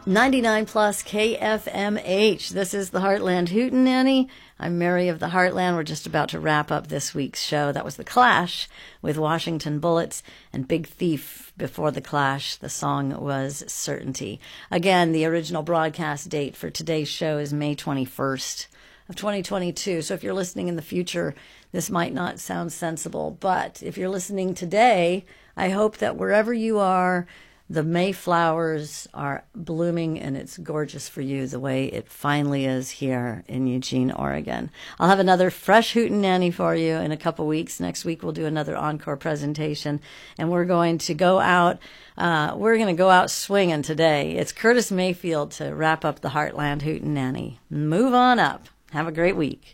99 plus KFMH. This is the Heartland Hootenanny. I'm Mary of the Heartland. We're just about to wrap up this week's show. That was The Clash with Washington Bullets and Big Thief before The Clash. The song was Certainty. Again, the original broadcast date for today's show is May 21st of 2022. So if you're listening in the future, this might not sound sensible. But if you're listening today, I hope that wherever you are, the Mayflowers are blooming and it's gorgeous for you the way it finally is here in Eugene, Oregon. I'll have another fresh hootenanny for you in a couple weeks. Next week we'll do another encore presentation and we're going to go out swinging today. It's Curtis Mayfield to wrap up the Heartland Hootenanny. Move on up. Have a great week.